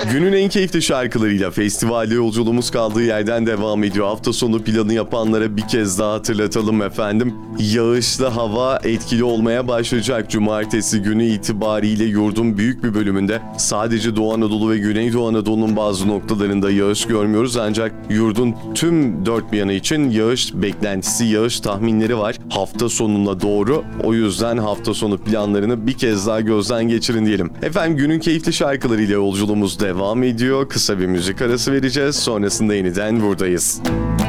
Günün en keyifli şarkılarıyla festivalde yolculuğumuz kaldığı yerden devam ediyor. Hafta sonu planı yapanlara bir kez daha hatırlatalım efendim. Yağışlı hava etkili olmaya başlayacak. Cumartesi günü itibariyle yurdun büyük bir bölümünde sadece Doğu Anadolu ve Güneydoğu Anadolu'nun bazı noktalarında yağış görmüyoruz. Ancak yurdun tüm dört bir yanı için yağış beklentisi, yağış tahminleri var hafta sonuna doğru. O yüzden hafta sonu planlarını bir kez daha gözden geçirin diyelim. Efendim günün keyifli şarkılarıyla yolculuğumuz devam ediyor. Kısa bir müzik arası vereceğiz. Sonrasında yeniden buradayız.